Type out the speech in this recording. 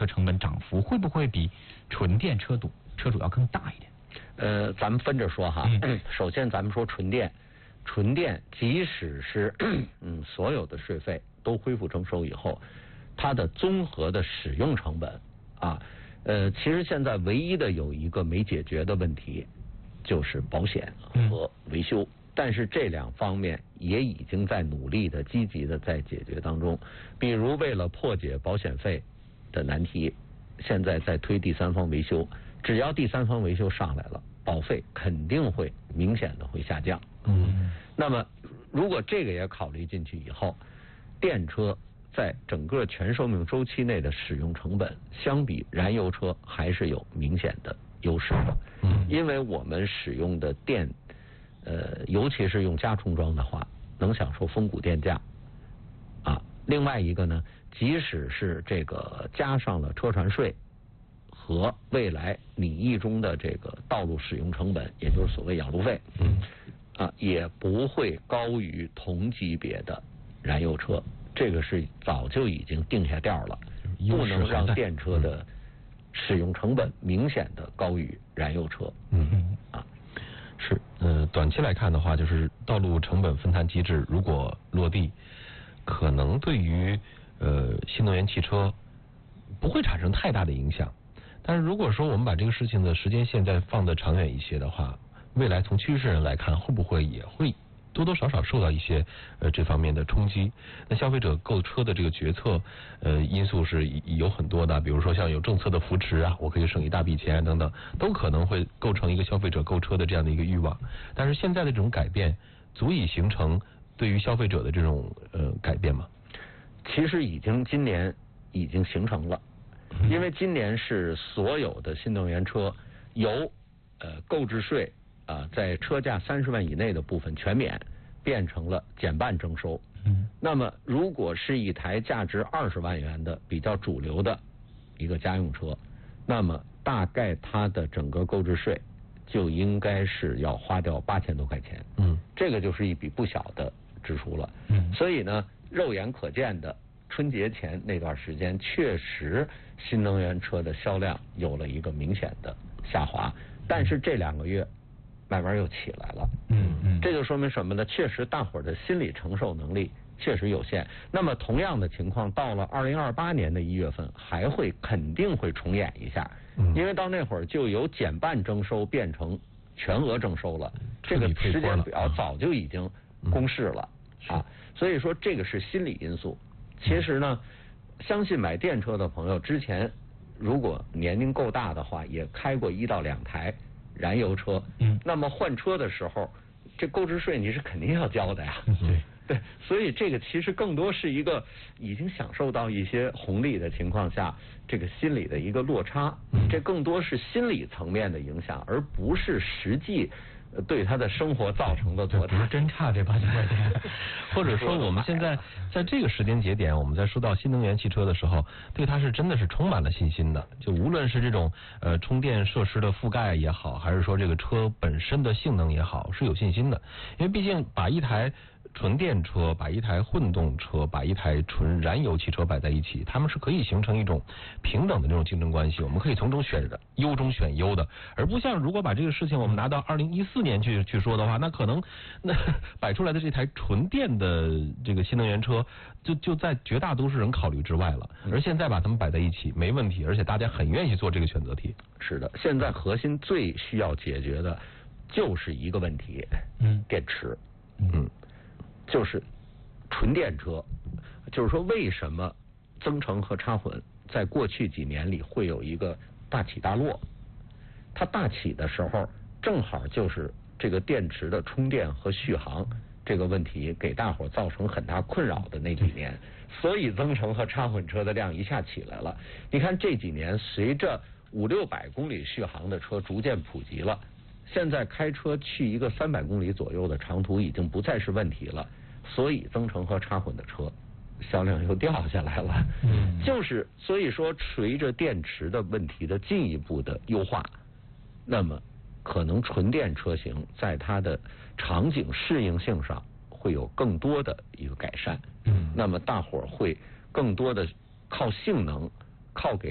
车成本涨幅会不会比纯电车主要更大一点？ 咱们分着说哈。首先咱们说纯电即使是所有的税费都恢复征收以后，它的综合的使用成本啊，其实现在唯一的有一个没解决的问题就是保险和维修。但是这两方面也已经在努力的、积极的在解决当中。比如为了破解保险费的难题，现在在推第三方维修，只要第三方维修上来了，保费肯定会明显的会下降。那么如果这个也考虑进去以后，电车在整个全寿命周期内的使用成本相比燃油车还是有明显的优势的。因为我们使用的电尤其是用加充装的话，能享受峰谷电价啊。另外一个呢，即使是这个加上了车船税和未来拟议中的这个道路使用成本，也就是所谓养路费，也不会高于同级别的燃油车。这个是早就已经定下调了，不能让电车的使用成本明显的高于燃油车。 是，短期来看的话，就是道路成本分摊机制如果落地，可能对于新能源汽车不会产生太大的影响。但是如果说我们把这个事情的时间线再放得长远一些的话，未来从趋势上来看，会不会也会多多少少受到一些这方面的冲击？那消费者购车的这个决策因素是有很多的，比如说像有政策的扶持啊，我可以省一大笔钱等等，都可能会构成一个消费者购车的这样的一个欲望。但是现在的这种改变，足以形成对于消费者的这种改变吗？ 其实今年已经形成了，因为今年是所有的新能源车由购置税在车价30万以内的部分全免，变成了减半征收。那么如果是一台价值20万元的比较主流的一个家用车，那么大概它的整个购置税就应该是要花掉8000多块钱。这个就是一笔不小的支出了。所以呢，肉眼可见的春节前那段时间，确实新能源车的销量有了一个明显的下滑，但是这2个月慢慢又起来了。这就说明什么呢？确实大伙儿的心理承受能力确实有限。那么同样的情况到了2028年的1月份肯定会重演一下。因为到那会儿就由减半征收变成全额征收了，这个时间表早就已经公示了所以说这个是心理因素。其实呢，相信买电车的朋友之前如果年龄够大的话，也开过1到2台燃油车。那么换车的时候，这购置税你是肯定要交的呀。对，所以这个其实更多是一个已经享受到一些红利的情况下，这个心理的一个落差。这更多是心理层面的影响，而不是实际对他的生活造成的多大。 不是真差这8000块钱。 或者说我们现在在这个时间节点，我们在说到新能源汽车的时候，对它是真的是充满了信心的。就无论是这种充电设施的覆盖也好，还是说这个车本身的性能也好，是有信心的。因为毕竟把一台纯电车、把一台混动车、把一台纯燃油汽车摆在一起，它们是可以形成一种平等的这种竞争关系。我们可以从中选优中选优的，而不像如果把这个事情我们拿到2014年去说的话，那可能那摆出来的这台纯电的这个新能源车就在绝大多数人考虑之外了。而现在把它们摆在一起没问题，而且大家很愿意做这个选择题。 是的，现在核心最需要解决的就是一个问题，电池。就是纯电车，就是说为什么增程和插混在过去几年里会有一个大起大落？它大起的时候，正好就是这个电池的充电和续航这个问题给大伙造成很大困扰的那几年，所以增程和插混车的量一下起来了。你看这几年，随着500-600公里续航的车逐渐普及了，现在开车去一个300公里左右的长途已经不再是问题了，所以增程和插混的车销量又掉下来了。就是所以说，随着电池的问题的进一步的优化，那么可能纯电车型在它的场景适应性上会有更多的一个改善。那么大伙儿会更多的靠性能，靠给